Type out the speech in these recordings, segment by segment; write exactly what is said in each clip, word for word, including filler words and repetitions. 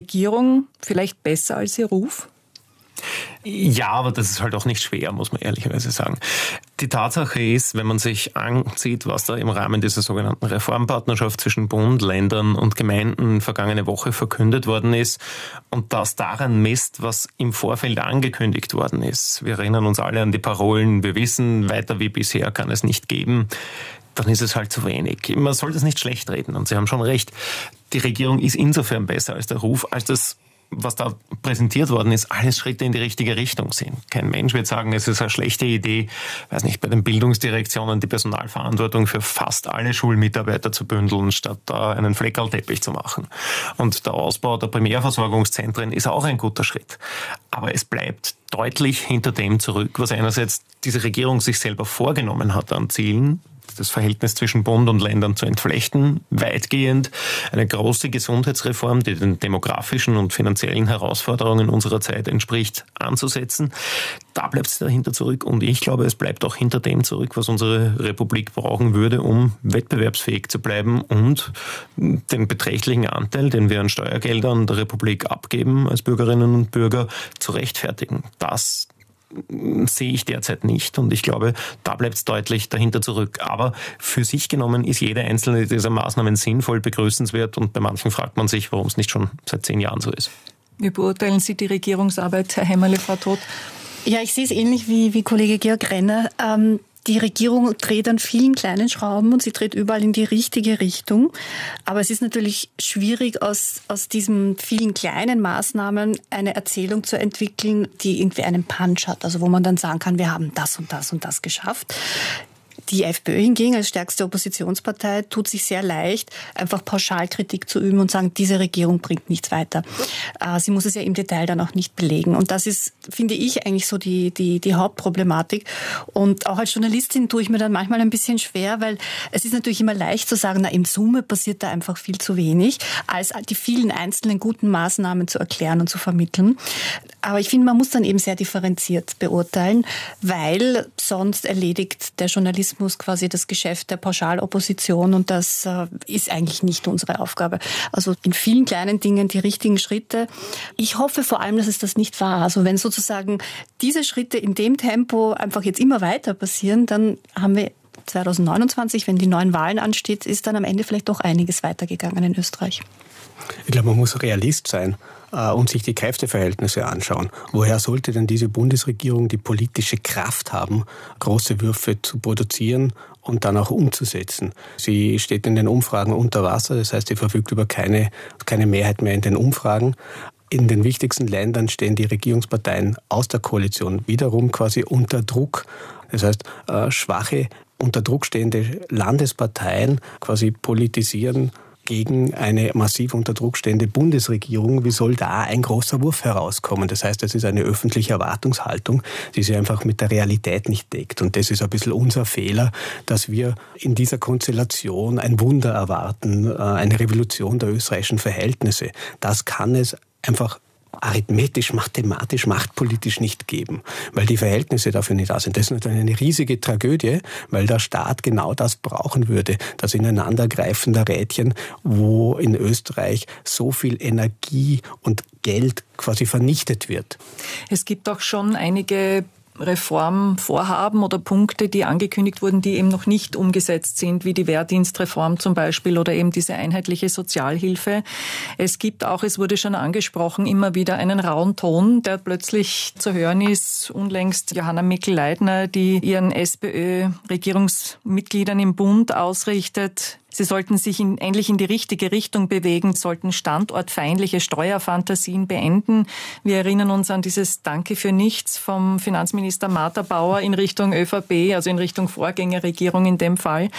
Regierung vielleicht besser als ihr Ruf? Ja, aber das ist halt auch nicht schwer, muss man ehrlicherweise sagen. Die Tatsache ist, wenn man sich ansieht, was da im Rahmen dieser sogenannten Reformpartnerschaft zwischen Bund, Ländern und Gemeinden vergangene Woche verkündet worden ist und das daran misst, was im Vorfeld angekündigt worden ist. Wir erinnern uns alle an die Parolen, wir wissen, weiter wie bisher kann es nicht geben. Dann ist es halt zu wenig. Man soll das nicht schlecht reden und Sie haben schon recht. Die Regierung ist insofern besser als der Ruf, als das, was da präsentiert worden ist, alles Schritte in die richtige Richtung sind. Kein Mensch wird sagen, es ist eine schlechte Idee, weiß nicht, bei den Bildungsdirektionen die Personalverantwortung für fast alle Schulmitarbeiter zu bündeln, statt da einen Fleckerlteppich zu machen. Und der Ausbau der Primärversorgungszentren ist auch ein guter Schritt. Aber es bleibt deutlich hinter dem zurück, was einerseits diese Regierung sich selber vorgenommen hat an Zielen, das Verhältnis zwischen Bund und Ländern zu entflechten, weitgehend eine große Gesundheitsreform, die den demografischen und finanziellen Herausforderungen unserer Zeit entspricht, anzusetzen. Da bleibt es dahinter zurück und ich glaube, es bleibt auch hinter dem zurück, was unsere Republik brauchen würde, um wettbewerbsfähig zu bleiben und den beträchtlichen Anteil, den wir an Steuergeldern der Republik abgeben als Bürgerinnen und Bürger, zu rechtfertigen. Das sehe ich derzeit nicht und ich glaube, da bleibt es deutlich dahinter zurück. Aber für sich genommen ist jede einzelne dieser Maßnahmen sinnvoll, begrüßenswert und bei manchen fragt man sich, warum es nicht schon seit zehn Jahren so ist. Wie beurteilen Sie die Regierungsarbeit, Herr Hämmerle, Frau Todt? Ja, ich sehe es ähnlich wie, wie Kollege Georg Renner. Ähm, Die Regierung dreht an vielen kleinen Schrauben und sie dreht überall in die richtige Richtung. Aber es ist natürlich schwierig, aus, aus diesen vielen kleinen Maßnahmen eine Erzählung zu entwickeln, die irgendwie einen Punch hat. Also wo man dann sagen kann, wir haben das und das und das geschafft. Die FPÖ hingegen als stärkste Oppositionspartei tut sich sehr leicht, einfach Pauschalkritik zu üben und sagen, diese Regierung bringt nichts weiter. Sie muss es ja im Detail dann auch nicht belegen. Und das ist, finde ich, eigentlich so die, die, die Hauptproblematik. Und auch als Journalistin tue ich mir dann manchmal ein bisschen schwer, weil es ist natürlich immer leicht zu sagen, na, in Summe passiert da einfach viel zu wenig, als die vielen einzelnen guten Maßnahmen zu erklären und zu vermitteln. Aber ich finde, man muss dann eben sehr differenziert beurteilen, weil sonst erledigt der Journalismus quasi das Geschäft der Pauschalopposition und das äh, ist eigentlich nicht unsere Aufgabe. Also in vielen kleinen Dingen die richtigen Schritte. Ich hoffe vor allem, dass es das nicht war. Also wenn sozusagen diese Schritte in dem Tempo einfach jetzt immer weiter passieren, dann haben wir zwanzig neunundzwanzig, wenn die neuen Wahlen ansteht, ist dann am Ende vielleicht doch einiges weitergegangen in Österreich. Ich glaube, man muss Realist sein äh, und sich die Kräfteverhältnisse anschauen. Woher sollte denn diese Bundesregierung die politische Kraft haben, große Würfe zu produzieren und dann auch umzusetzen? Sie steht in den Umfragen unter Wasser, das heißt, sie verfügt über keine, keine Mehrheit mehr in den Umfragen. In den wichtigsten Ländern stehen die Regierungsparteien aus der Koalition wiederum quasi unter Druck. Das heißt, äh, schwache, unter Druck stehende Landesparteien quasi politisieren gegen eine massiv unter Druck stehende Bundesregierung. Wie soll da ein großer Wurf herauskommen? Das heißt, das ist eine öffentliche Erwartungshaltung, die sich einfach mit der Realität nicht deckt. Und das ist ein bisschen unser Fehler, dass wir in dieser Konstellation ein Wunder erwarten, eine Revolution der österreichischen Verhältnisse. Das kann es einfach arithmetisch, mathematisch, machtpolitisch nicht geben, weil die Verhältnisse dafür nicht da sind. Das ist natürlich eine riesige Tragödie, weil der Staat genau das brauchen würde, das Ineinandergreifen der Rädchen, wo in Österreich so viel Energie und Geld quasi vernichtet wird. Es gibt auch schon einige Reformvorhaben oder Punkte, die angekündigt wurden, die eben noch nicht umgesetzt sind, wie die Wehrdienstreform zum Beispiel oder eben diese einheitliche Sozialhilfe. Es gibt auch, es wurde schon angesprochen, immer wieder einen rauen Ton, der plötzlich zu hören ist. Unlängst Johanna Mikl-Leitner, die ihren SPÖ-Regierungsmitgliedern im Bund ausrichtet, sie sollten sich in, endlich in die richtige Richtung bewegen, sollten standortfeindliche Steuerfantasien beenden. Wir erinnern uns an dieses Danke für nichts vom Finanzminister Martha Bauer in Richtung ÖVP, also in Richtung Vorgängerregierung in dem Fall.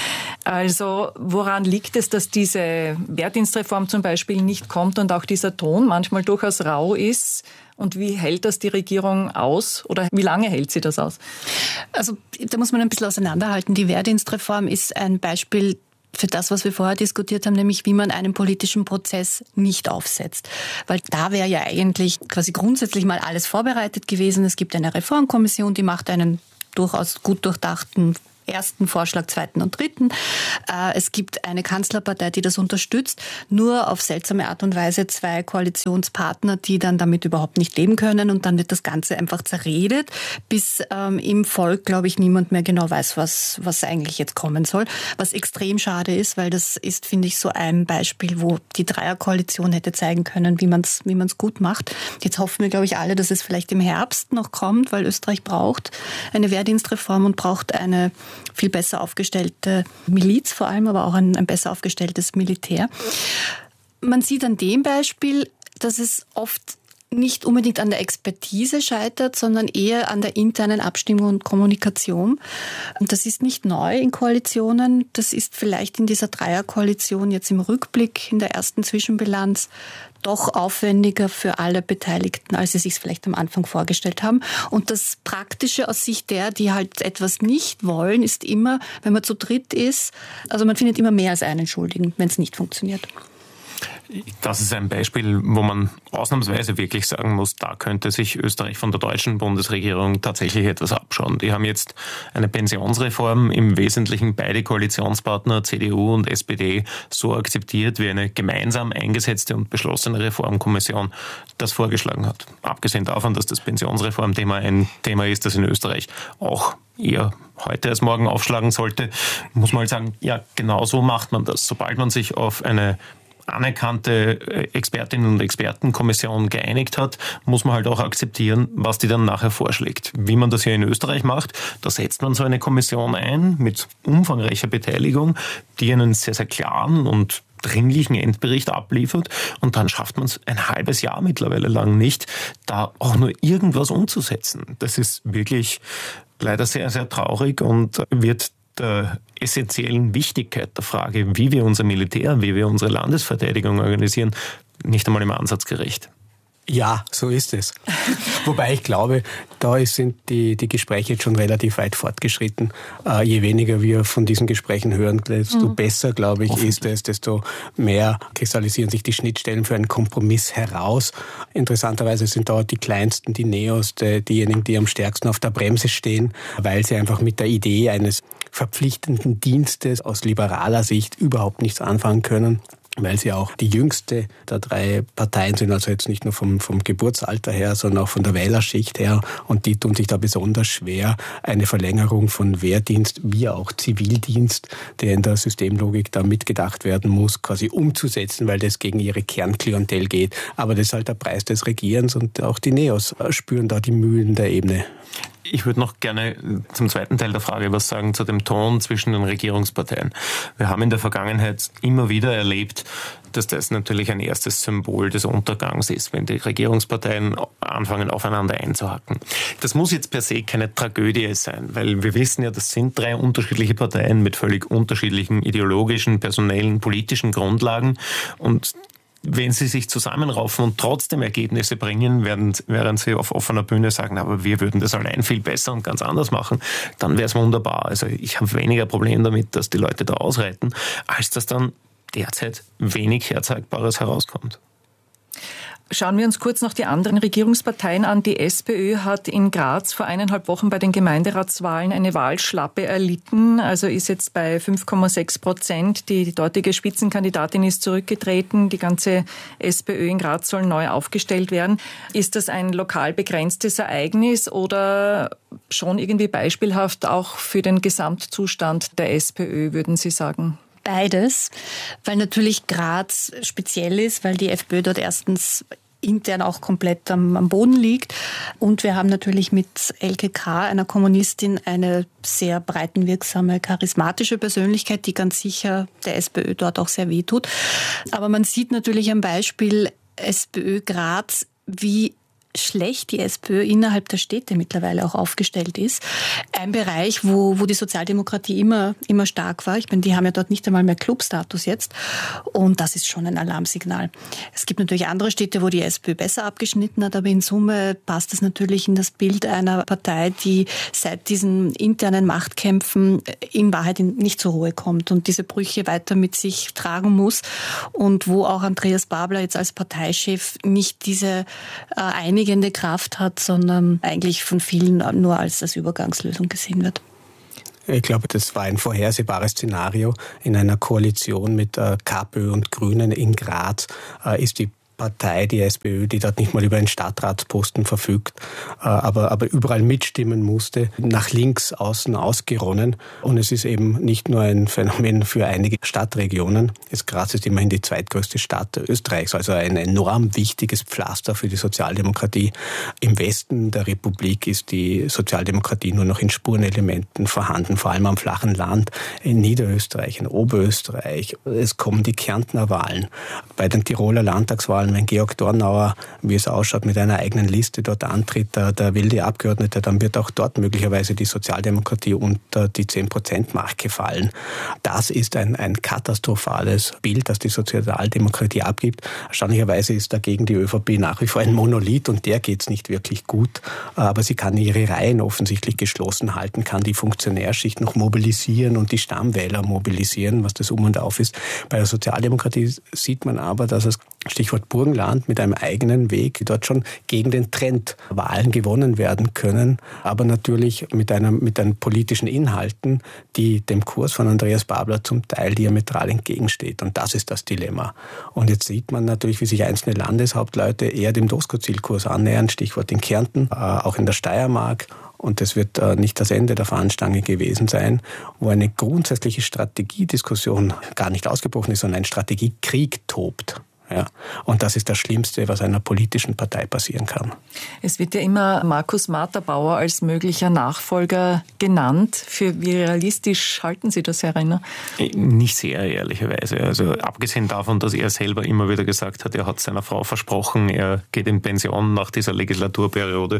Also woran liegt es, dass diese Wehrdienstreform zum Beispiel nicht kommt und auch dieser Ton manchmal durchaus rau ist? Und wie hält das die Regierung aus oder wie lange hält sie das aus? Also da muss man ein bisschen auseinanderhalten. Die Wehrdienstreform ist ein Beispiel für das, was wir vorher diskutiert haben, nämlich wie man einen politischen Prozess nicht aufsetzt. Weil da wäre ja eigentlich quasi grundsätzlich mal alles vorbereitet gewesen. Es gibt eine Reformkommission, die macht einen durchaus gut durchdachten ersten Vorschlag, zweiten und dritten. Es gibt eine Kanzlerpartei, die das unterstützt, nur auf seltsame Art und Weise zwei Koalitionspartner, die dann damit überhaupt nicht leben können, und dann wird das Ganze einfach zerredet, bis ähm, im Volk, glaube ich, niemand mehr genau weiß, was, was eigentlich jetzt kommen soll. Was extrem schade ist, weil das ist, finde ich, so ein Beispiel, wo die Dreierkoalition hätte zeigen können, wie man es wie man's gut macht. Jetzt hoffen wir, glaube ich, alle, dass es vielleicht im Herbst noch kommt, weil Österreich braucht eine Wehrdienstreform und braucht eine viel besser aufgestellte Miliz, vor allem aber auch ein, ein besser aufgestelltes Militär. Man sieht an dem Beispiel, dass es oft nicht unbedingt an der Expertise scheitert, sondern eher an der internen Abstimmung und Kommunikation. Und das ist nicht neu in Koalitionen. Das ist vielleicht in dieser Dreierkoalition jetzt im Rückblick, in der ersten Zwischenbilanz, doch aufwendiger für alle Beteiligten, als sie sich vielleicht am Anfang vorgestellt haben. Und das Praktische aus Sicht der, die halt etwas nicht wollen, ist immer, wenn man zu dritt ist, also man findet immer mehr als einen Schuldigen, wenn es nicht funktioniert. Das ist ein Beispiel, wo man ausnahmsweise wirklich sagen muss, da könnte sich Österreich von der deutschen Bundesregierung tatsächlich etwas abschauen. Die haben jetzt eine Pensionsreform im Wesentlichen beide Koalitionspartner C D U und S P D so akzeptiert, wie eine gemeinsam eingesetzte und beschlossene Reformkommission das vorgeschlagen hat. Abgesehen davon, dass das Pensionsreformthema ein Thema ist, das in Österreich auch eher heute als morgen aufschlagen sollte, muss man halt sagen, ja, genau so macht man das. Sobald man sich auf eine anerkannte Expertinnen- und Expertenkommission geeinigt hat, muss man halt auch akzeptieren, was die dann nachher vorschlägt. Wie man das hier in Österreich macht, da setzt man so eine Kommission ein mit umfangreicher Beteiligung, die einen sehr, sehr klaren und dringlichen Endbericht abliefert, und dann schafft man es ein halbes Jahr mittlerweile lang nicht, da auch nur irgendwas umzusetzen. Das ist wirklich leider sehr, sehr traurig und wird der essentiellen Wichtigkeit der Frage, wie wir unser Militär, wie wir unsere Landesverteidigung organisieren, nicht einmal im Ansatz gerecht. Ja, so ist es. Wobei ich glaube, da sind die, die Gespräche jetzt schon relativ weit fortgeschritten. Äh, je weniger wir von diesen Gesprächen hören, desto mhm. besser, glaube ich, ist es, desto mehr kristallisieren sich die Schnittstellen für einen Kompromiss heraus. Interessanterweise sind dort die Kleinsten, die Neos, die, diejenigen, die am stärksten auf der Bremse stehen, weil sie einfach mit der Idee eines verpflichtenden Dienstes aus liberaler Sicht überhaupt nichts anfangen können, weil sie auch die jüngste der drei Parteien sind, also jetzt nicht nur vom, vom Geburtsalter her, sondern auch von der Wählerschicht her. Und die tun sich da besonders schwer, eine Verlängerung von Wehrdienst wie auch Zivildienst, der in der Systemlogik da mitgedacht werden muss, quasi umzusetzen, weil das gegen ihre Kernklientel geht. Aber das ist halt der Preis des Regierens, und auch die Neos spüren da die Mühlen der Ebene. Ich würde noch gerne zum zweiten Teil der Frage was sagen zu dem Ton zwischen den Regierungsparteien. Wir haben in der Vergangenheit immer wieder erlebt, dass das natürlich ein erstes Symbol des Untergangs ist, wenn die Regierungsparteien anfangen, aufeinander einzuhacken. Das muss jetzt per se keine Tragödie sein, weil wir wissen ja, das sind drei unterschiedliche Parteien mit völlig unterschiedlichen ideologischen, personellen, politischen Grundlagen, und wenn sie sich zusammenraufen und trotzdem Ergebnisse bringen, werden, während sie auf offener Bühne sagen, aber wir würden das allein viel besser und ganz anders machen, dann wäre es wunderbar. Also ich habe weniger Problem damit, dass die Leute da ausreiten, als dass dann derzeit wenig Herzeigbares herauskommt. Schauen wir uns kurz noch die anderen Regierungsparteien an. Die SPÖ hat in Graz vor eineinhalb Wochen bei den Gemeinderatswahlen eine Wahlschlappe erlitten, also ist jetzt bei fünf Komma sechs Prozent. Die, die dortige Spitzenkandidatin ist zurückgetreten. Die ganze SPÖ in Graz soll neu aufgestellt werden. Ist das ein lokal begrenztes Ereignis oder schon irgendwie beispielhaft auch für den Gesamtzustand der SPÖ, würden Sie sagen? Beides, weil natürlich Graz speziell ist, weil die FPÖ dort erstens intern auch komplett am, am Boden liegt. Und wir haben natürlich mit Elke K., einer Kommunistin, eine sehr breitenwirksame, charismatische Persönlichkeit, die ganz sicher der SPÖ dort auch sehr wehtut. Aber man sieht natürlich am Beispiel SPÖ Graz, wie schlecht die SPÖ innerhalb der Städte mittlerweile auch aufgestellt ist. Ein Bereich, wo, wo die Sozialdemokratie immer, immer stark war. Ich meine, die haben ja dort nicht einmal mehr Clubstatus jetzt. Und das ist schon ein Alarmsignal. Es gibt natürlich andere Städte, wo die SPÖ besser abgeschnitten hat, aber in Summe passt es natürlich in das Bild einer Partei, die seit diesen internen Machtkämpfen in Wahrheit nicht zur Ruhe kommt und diese Brüche weiter mit sich tragen muss und wo auch Andreas Babler jetzt als Parteichef nicht diese äh, einige Kraft hat, sondern eigentlich von vielen nur als, als Übergangslösung gesehen wird. Ich glaube, das war ein vorhersehbares Szenario. In einer Koalition mit KPÖ und Grünen in Graz ist die Partei, die SPÖ, die dort nicht mal über einen Stadtratsposten verfügt, aber, aber überall mitstimmen musste, nach links außen ausgeronnen. Und es ist eben nicht nur ein Phänomen für einige Stadtregionen. Jetzt Graz ist immerhin die zweitgrößte Stadt Österreichs, also ein enorm wichtiges Pflaster für die Sozialdemokratie. Im Westen der Republik ist die Sozialdemokratie nur noch in Spurenelementen vorhanden, vor allem am flachen Land, in Niederösterreich, in Oberösterreich. Es kommen die Kärntner Wahlen. Bei den Tiroler Landtagswahlen, wenn Georg Dornauer, wie es ausschaut, mit einer eigenen Liste dort antritt, der, der will die Abgeordnete, dann wird auch dort möglicherweise die Sozialdemokratie unter die zehn Prozent Marke fallen. Das ist ein, ein katastrophales Bild, das die Sozialdemokratie abgibt. Erstaunlicherweise ist dagegen die ÖVP nach wie vor ein Monolith und der geht es nicht wirklich gut. Aber sie kann ihre Reihen offensichtlich geschlossen halten, kann die Funktionärschicht noch mobilisieren und die Stammwähler mobilisieren, was das Um und Auf ist. Bei der Sozialdemokratie sieht man aber, dass es, Stichwort Burgenland, mit einem eigenen Weg dort schon gegen den Trend Wahlen gewonnen werden können, aber natürlich mit einem, mit einem politischen Inhalten, die dem Kurs von Andreas Babler zum Teil diametral entgegensteht. Und das ist das Dilemma. Und jetzt sieht man natürlich, wie sich einzelne Landeshauptleute eher dem Doskozil-Kurs annähern, Stichwort in Kärnten, auch in der Steiermark. Und das wird äh, nicht das Ende der Fahnenstange gewesen sein, wo eine grundsätzliche Strategiediskussion gar nicht ausgebrochen ist, sondern ein Strategiekrieg tobt. Ja. Und das ist das Schlimmste, was einer politischen Partei passieren kann. Es wird ja immer Markus Marterbauer als möglicher Nachfolger genannt. Für wie realistisch halten Sie das, Herr Renner? Nicht sehr, ehrlicherweise. Also abgesehen davon, dass er selber immer wieder gesagt hat, er hat seiner Frau versprochen, er geht in Pension nach dieser Legislaturperiode.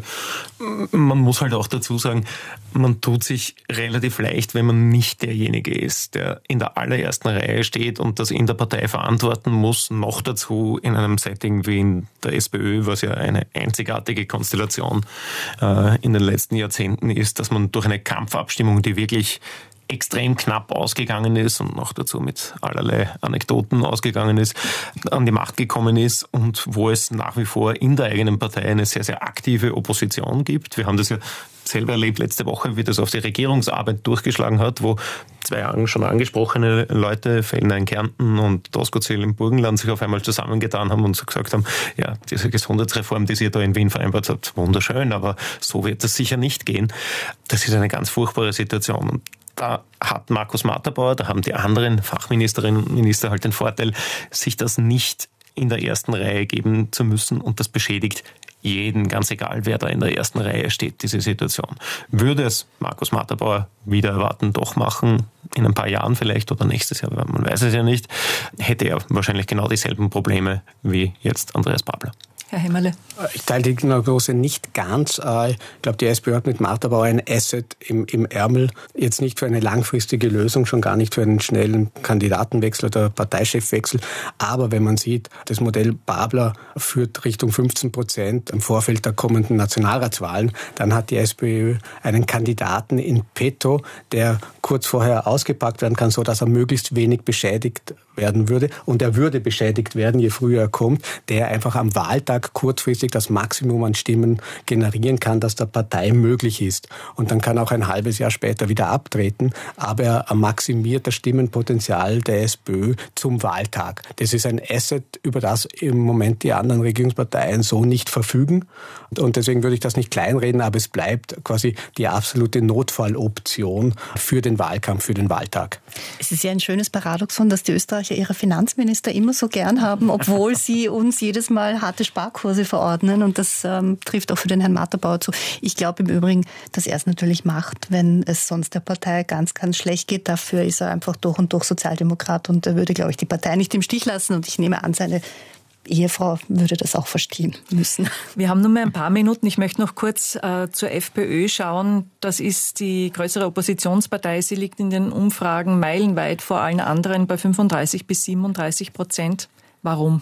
Man muss halt auch dazu sagen, man tut sich relativ leicht, wenn man nicht derjenige ist, der in der allerersten Reihe steht und das in der Partei verantworten muss, noch dazu dazu in einem Setting wie in der SPÖ, was ja eine einzigartige Konstellation äh, in den letzten Jahrzehnten ist, dass man durch eine Kampfabstimmung, die wirklich extrem knapp ausgegangen ist und noch dazu mit allerlei Anekdoten ausgegangen ist, an die Macht gekommen ist und wo es nach wie vor in der eigenen Partei eine sehr, sehr aktive Opposition gibt. Wir haben das ja selber erlebt letzte Woche, wie das auf die Regierungsarbeit durchgeschlagen hat, wo zwei schon angesprochene Leute, Fellner in Kärnten und Doskozil im Burgenland, sich auf einmal zusammengetan haben und gesagt haben, ja, diese Gesundheitsreform, die ihr da in Wien vereinbart habt, wunderschön, aber so wird das sicher nicht gehen. Das ist eine ganz furchtbare Situation. Und da hat Markus Marterbauer, da haben die anderen Fachministerinnen und Minister halt den Vorteil, sich das nicht in der ersten Reihe geben zu müssen und das beschädigt jeden, ganz egal, wer da in der ersten Reihe steht, diese Situation. Würde es Markus Marterbauer wieder erwarten, doch machen, in ein paar Jahren vielleicht oder nächstes Jahr, man weiß es ja nicht, hätte er wahrscheinlich genau dieselben Probleme wie jetzt Andreas Babler. Herr Hemmerle. Ich teile die Diagnose nicht ganz. Ich glaube, die SPÖ hat mit Marterbauer ein Asset im, im Ärmel. Jetzt nicht für eine langfristige Lösung, schon gar nicht für einen schnellen Kandidatenwechsel oder Parteichefwechsel. Aber wenn man sieht, das Modell Babler führt Richtung fünfzehn Prozent im Vorfeld der kommenden Nationalratswahlen, dann hat die SPÖ einen Kandidaten in petto, der kurz vorher ausgepackt werden kann, so dass er möglichst wenig beschädigt werden würde. Und er würde beschädigt werden, je früher er kommt, der einfach am Wahltag kurzfristig das Maximum an Stimmen generieren kann, das der Partei möglich ist. Und dann kann er auch ein halbes Jahr später wieder abtreten, aber er maximiert das Stimmenpotenzial der SPÖ zum Wahltag. Das ist ein Asset, über das im Moment die anderen Regierungsparteien so nicht verfügen. Und deswegen würde ich das nicht kleinreden, aber es bleibt quasi die absolute Notfalloption für den Wahlkampf, für den Wahltag. Es ist ja ein schönes Paradoxon, dass die Österreicher ihre Finanzminister immer so gern haben, obwohl sie uns jedes Mal harte Sparkurse verordnen. Und das ähm, trifft auch für den Herrn Marterbauer zu. Ich glaube im Übrigen, dass er es natürlich macht, wenn es sonst der Partei ganz, ganz schlecht geht. Dafür ist er einfach durch und durch Sozialdemokrat und er würde, glaube ich, die Partei nicht im Stich lassen. Und ich nehme an, seine Ehefrau würde das auch verstehen müssen. Wir haben nur mehr ein paar Minuten. Ich möchte noch kurz äh, zur FPÖ schauen. Das ist die größere Oppositionspartei. Sie liegt in den Umfragen meilenweit vor allen anderen bei fünfunddreißig bis siebenunddreißig Prozent. Warum?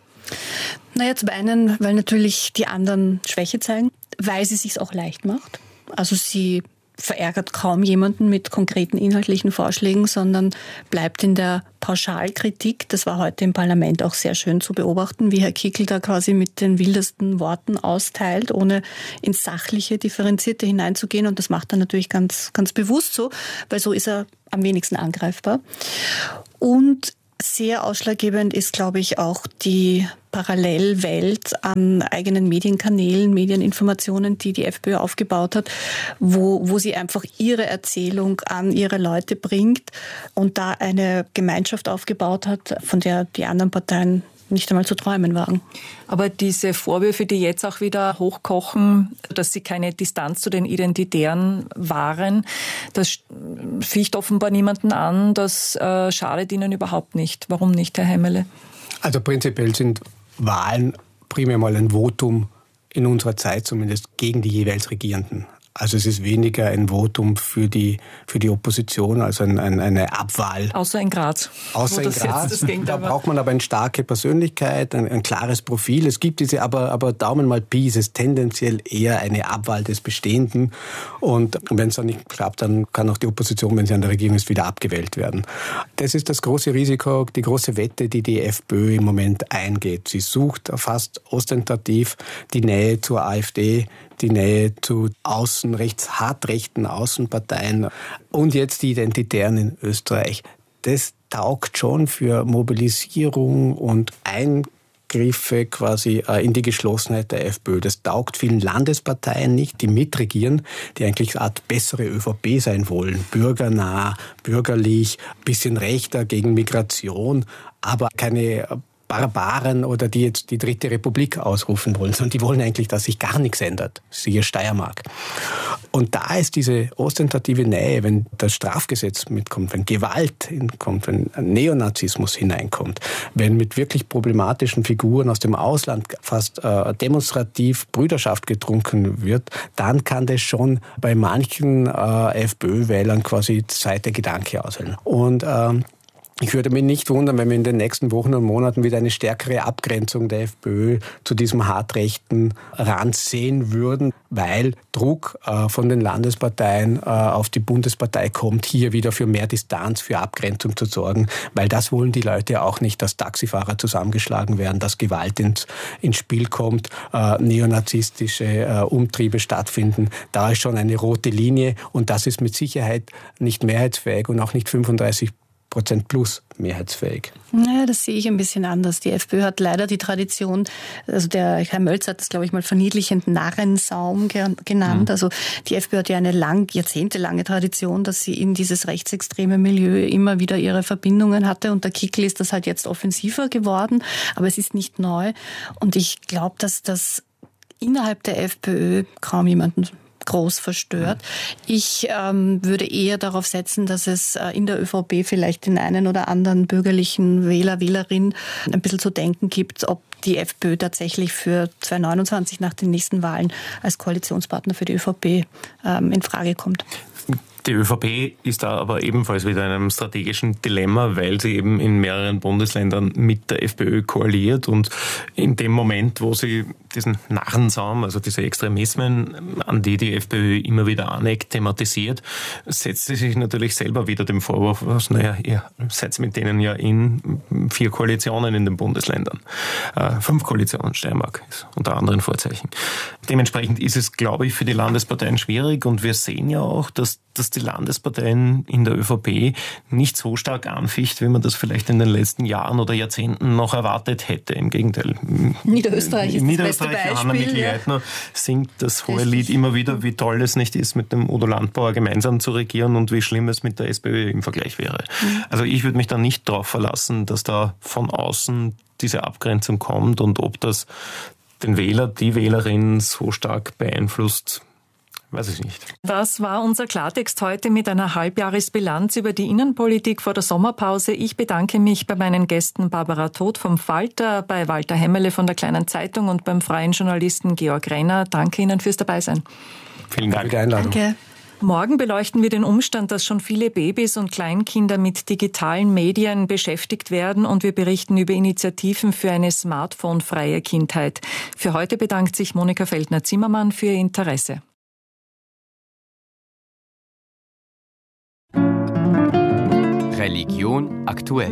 Naja, zum einen, weil natürlich die anderen Schwäche zeigen, weil sie es sich auch leicht macht. Also sie verärgert kaum jemanden mit konkreten inhaltlichen Vorschlägen, sondern bleibt in der Pauschalkritik. Das war heute im Parlament auch sehr schön zu beobachten, wie Herr Kickl da quasi mit den wildesten Worten austeilt, ohne ins Sachliche, Differenzierte hineinzugehen. Und das macht er natürlich ganz, ganz bewusst so, weil so ist er am wenigsten angreifbar. Und sehr ausschlaggebend ist, glaube ich, auch die Parallelwelt an eigenen Medienkanälen, Medieninformationen, die die FPÖ aufgebaut hat, wo, wo sie einfach ihre Erzählung an ihre Leute bringt und da eine Gemeinschaft aufgebaut hat, von der die anderen Parteien nicht einmal zu träumen wagen. Aber diese Vorwürfe, die jetzt auch wieder hochkochen, dass sie keine Distanz zu den Identitären wahren, das ficht offenbar niemanden an. Das äh, schadet ihnen überhaupt nicht. Warum nicht, Herr Hämmerle? Also prinzipiell sind Wahlen primär mal ein Votum, in unserer Zeit zumindest, gegen die jeweils Regierenden. Also es ist weniger ein Votum für die, für die Opposition, also ein, ein, eine Abwahl. Außer in Graz. Außer in Graz. Da braucht man aber eine starke Persönlichkeit, ein, ein klares Profil. Es gibt diese, aber, aber Daumen mal Pi, es ist tendenziell eher eine Abwahl des Bestehenden. Und wenn es dann nicht klappt, dann kann auch die Opposition, wenn sie an der Regierung ist, wieder abgewählt werden. Das ist das große Risiko, die große Wette, die die FPÖ im Moment eingeht. Sie sucht fast ostentativ die Nähe zur AfD, die Nähe zu außenrechts, hartrechten Außenparteien und jetzt die Identitären in Österreich. Das taugt schon für Mobilisierung und Eingriffe quasi in die Geschlossenheit der FPÖ. Das taugt vielen Landesparteien nicht, die mitregieren, die eigentlich eine Art bessere ÖVP sein wollen. Bürgernah, bürgerlich, bisschen rechter gegen Migration, aber keine Barbaren oder die jetzt die Dritte Republik ausrufen wollen, sondern die wollen eigentlich, dass sich gar nichts ändert. Siehe Steiermark. Und da ist diese ostentative Nähe, wenn das Strafgesetz mitkommt, wenn Gewalt hinkommt, wenn Neonazismus hineinkommt, wenn mit wirklich problematischen Figuren aus dem Ausland fast äh, demonstrativ Brüderschaft getrunken wird, dann kann das schon bei manchen äh, FPÖ-Wählern quasi Zeit der Gedanke aushöhlen. Und ähm, ich würde mich nicht wundern, wenn wir in den nächsten Wochen und Monaten wieder eine stärkere Abgrenzung der FPÖ zu diesem hartrechten Rand sehen würden, weil Druck äh, von den Landesparteien äh, auf die Bundespartei kommt, hier wieder für mehr Distanz, für Abgrenzung zu sorgen, weil das wollen die Leute auch nicht, dass Taxifahrer zusammengeschlagen werden, dass Gewalt ins, ins Spiel kommt, äh, neonazistische äh, Umtriebe stattfinden. Da ist schon eine rote Linie und das ist mit Sicherheit nicht mehrheitsfähig und auch nicht fünfunddreißig Prozent plus mehrheitsfähig. Naja, das sehe ich ein bisschen anders. Die FPÖ hat leider die Tradition, also der Herr Mölzer hat das, glaube ich, mal verniedlichend Narrensaum genannt. Mhm. Also die FPÖ hat ja eine lang, jahrzehntelange Tradition, dass sie in dieses rechtsextreme Milieu immer wieder ihre Verbindungen hatte. Und der Kickl ist das halt jetzt offensiver geworden, aber es ist nicht neu. Und ich glaube, dass das innerhalb der FPÖ kaum jemanden groß verstört. Ich ähm, würde eher darauf setzen, dass es äh, in der ÖVP vielleicht den einen oder anderen bürgerlichen Wähler, Wählerin ein bisschen zu denken gibt, ob die FPÖ tatsächlich für zweitausendneunundzwanzig nach den nächsten Wahlen als Koalitionspartner für die ÖVP ähm, in Frage kommt. Die ÖVP ist da aber ebenfalls wieder in einem strategischen Dilemma, weil sie eben in mehreren Bundesländern mit der FPÖ koaliert und in dem Moment, wo sie diesen Narrensaum, also diese Extremismen, an die die FPÖ immer wieder aneckt, thematisiert, setzt sie sich natürlich selber wieder dem Vorwurf aus, naja, ihr seid mit denen ja in vier Koalitionen in den Bundesländern. Äh, fünf Koalitionen, Steiermark ist unter anderen Vorzeichen. Dementsprechend ist es, glaube ich, für die Landesparteien schwierig und wir sehen ja auch, dass dass die Landesparteien in der ÖVP nicht so stark anficht, wie man das vielleicht in den letzten Jahren oder Jahrzehnten noch erwartet hätte. Im Gegenteil. Niederösterreich ist Niederösterreich, das beste Johanna Beispiel. Mikl-Leitner singt das hohe Lied immer wieder, wie toll es nicht ist, mit dem Udo Landbauer gemeinsam zu regieren und wie schlimm es mit der SPÖ im Vergleich wäre. Mhm. Also ich würde mich da nicht darauf verlassen, dass da von außen diese Abgrenzung kommt und ob das den Wähler, die Wählerin so stark beeinflusst, weiß ich nicht. Das war unser Klartext heute mit einer Halbjahresbilanz über die Innenpolitik vor der Sommerpause. Ich bedanke mich bei meinen Gästen Barbara Todt vom Falter, bei Walter Hämmerle von der Kleinen Zeitung und beim freien Journalisten Georg Renner. Danke Ihnen fürs Dabeisein. Vielen Dank für die Einladung. Danke. Morgen beleuchten wir den Umstand, dass schon viele Babys und Kleinkinder mit digitalen Medien beschäftigt werden und wir berichten über Initiativen für eine smartphone-freie Kindheit. Für heute bedankt sich Monika Feldner-Zimmermann für Ihr Interesse. Religion aktuell.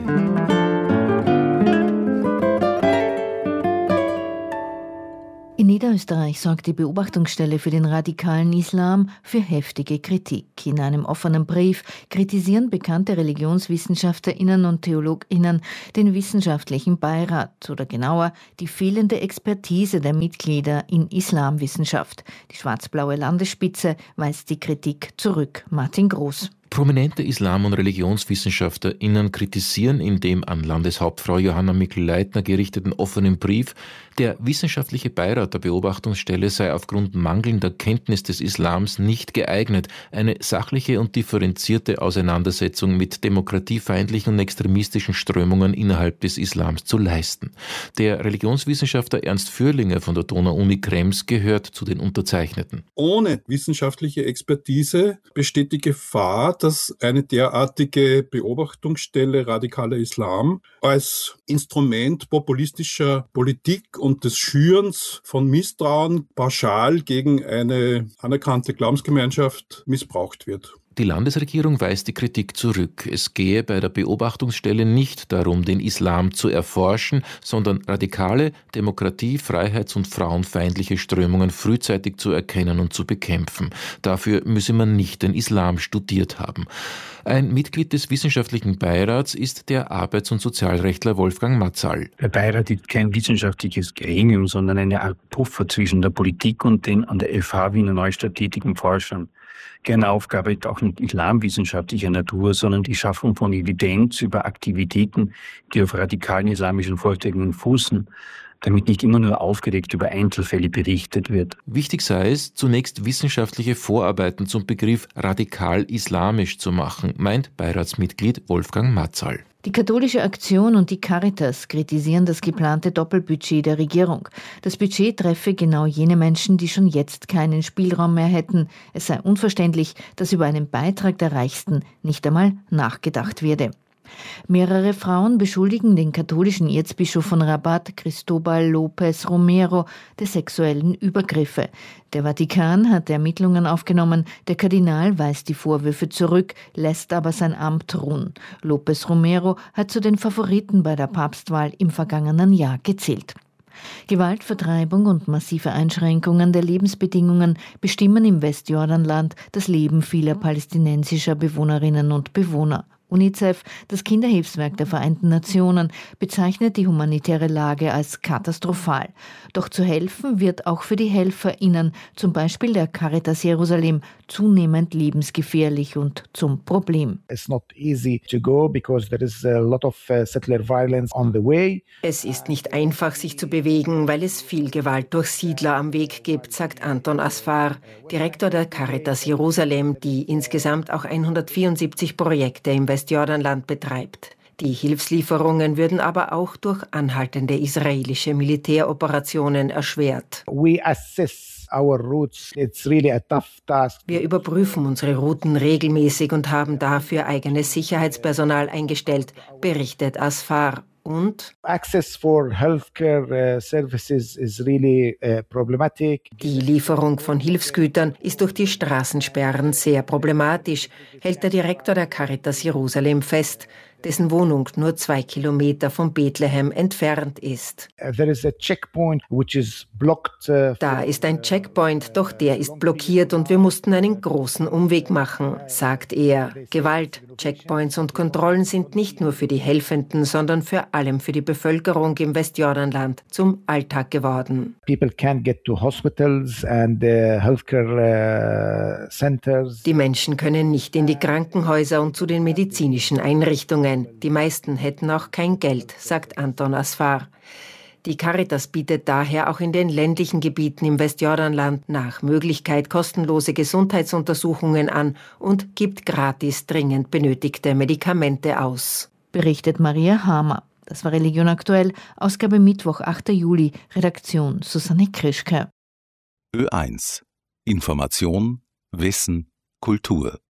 In Niederösterreich sorgt die Beobachtungsstelle für den radikalen Islam für heftige Kritik. In einem offenen Brief kritisieren bekannte ReligionswissenschaftlerInnen und TheologInnen den wissenschaftlichen Beirat oder genauer die fehlende Expertise der Mitglieder in Islamwissenschaft. Die schwarz-blaue Landesspitze weist die Kritik zurück. Martin Groß. Prominente Islam- und ReligionswissenschaftlerInnen kritisieren in dem an Landeshauptfrau Johanna Mikl-Leitner gerichteten offenen Brief, der wissenschaftliche Beirat der Beobachtungsstelle sei aufgrund mangelnder Kenntnis des Islams nicht geeignet, eine sachliche und differenzierte Auseinandersetzung mit demokratiefeindlichen und extremistischen Strömungen innerhalb des Islams zu leisten. Der Religionswissenschaftler Ernst Fürlinger von der Donau-Uni Krems gehört zu den Unterzeichneten. Ohne wissenschaftliche Expertise besteht die Gefahr, dass eine derartige Beobachtungsstelle radikaler Islam als Instrument populistischer Politik und des Schürens von Misstrauen pauschal gegen eine anerkannte Glaubensgemeinschaft missbraucht wird. Die Landesregierung weist die Kritik zurück. Es gehe bei der Beobachtungsstelle nicht darum, den Islam zu erforschen, sondern radikale, demokratie-, freiheits- und frauenfeindliche Strömungen frühzeitig zu erkennen und zu bekämpfen. Dafür müsse man nicht den Islam studiert haben. Ein Mitglied des wissenschaftlichen Beirats ist der Arbeits- und Sozialrechtler Wolfgang Matzal. Der Beirat ist kein wissenschaftliches Gremium, sondern eine Art Puffer zwischen der Politik und den an der F H Wiener Neustadt tätigen Forschern. Keine Aufgabe ist auch nicht islamwissenschaftlicher Natur, sondern die Schaffung von Evidenz über Aktivitäten, die auf radikalen islamischen Vorstellungen fußen, damit nicht immer nur aufgedeckt über Einzelfälle berichtet wird. Wichtig sei es, zunächst wissenschaftliche Vorarbeiten zum Begriff radikal-islamisch zu machen, meint Beiratsmitglied Wolfgang Matzal. Die Katholische Aktion und die Caritas kritisieren das geplante Doppelbudget der Regierung. Das Budget treffe genau jene Menschen, die schon jetzt keinen Spielraum mehr hätten. Es sei unverständlich, dass über einen Beitrag der Reichsten nicht einmal nachgedacht werde. Mehrere Frauen beschuldigen den katholischen Erzbischof von Rabat, Cristobal López Romero, der sexuellen Übergriffe. Der Vatikan hat Ermittlungen aufgenommen. Der Kardinal weist die Vorwürfe zurück, lässt aber sein Amt ruhen. López Romero hat zu den Favoriten bei der Papstwahl im vergangenen Jahr gezählt. Gewalt, Vertreibung und massive Einschränkungen der Lebensbedingungen bestimmen im Westjordanland das Leben vieler palästinensischer Bewohnerinnen und Bewohner. UNICEF, das Kinderhilfswerk der Vereinten Nationen, bezeichnet die humanitäre Lage als katastrophal. Doch zu helfen wird auch für die HelferInnen, zum Beispiel der Caritas Jerusalem, zunehmend lebensgefährlich und zum Problem. It's not easy to go because there is a lot of settler violence on the way. Es ist nicht einfach, sich zu bewegen, weil es viel Gewalt durch Siedler am Weg gibt, sagt Anton Asfar, Direktor der Caritas Jerusalem, die insgesamt auch hundertvierundsiebzig Projekte im Westjordanland betreibt. Die Hilfslieferungen würden aber auch durch anhaltende israelische Militäroperationen erschwert. We assess our routes. It's really a tough task. Wir überprüfen unsere Routen regelmäßig und haben dafür eigenes Sicherheitspersonal eingestellt, berichtet Asfar. Und Access for healthcare uh, services is really uh, problematic. Die Lieferung von Hilfsgütern ist durch die Straßensperren sehr problematisch, hält der Direktor der Caritas Jerusalem fest, dessen Wohnung nur zwei Kilometer von Bethlehem entfernt ist. There is a checkpoint which is blocked. Uh, da ist ein Checkpoint, doch der ist blockiert und wir mussten einen großen Umweg machen, sagt er. Gewalt, Checkpoints und Kontrollen sind nicht nur für die Helfenden, sondern vor allem für die Bevölkerung im Westjordanland zum Alltag geworden. People can't get to hospitals and uh, healthcare uh, centers. Die Menschen können nicht in die Krankenhäuser und zu den medizinischen Einrichtungen. Die meisten hätten auch kein Geld, sagt Anton Asfar. Die Caritas bietet daher auch in den ländlichen Gebieten im Westjordanland nach Möglichkeit kostenlose Gesundheitsuntersuchungen an und gibt gratis dringend benötigte Medikamente aus. Berichtet Maria Hamer. Das war Religion aktuell, Ausgabe Mittwoch, achter Juli, Redaktion Susanne Krischke. Ö eins. Information, Wissen, Kultur.